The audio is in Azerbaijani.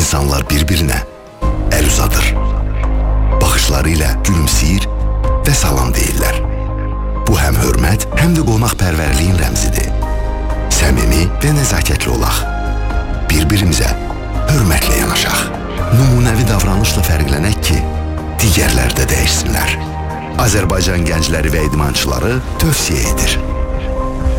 insanlar bir-birinə əl uzadır. Baxışları ilə gülümsəyir və salam deyirlər. Bu həm hörmət, həm də qonaqpərvərliyin rəmzidir. Səmimi və nəzakətli olaq. Bir-birimizə hörmətlə yanaşaq. Nümunəvi davranışla fərqlənək ki, digərlər də dəyişsinlər. Azərbaycan gəncləri və idmançıları tövsiyə edir.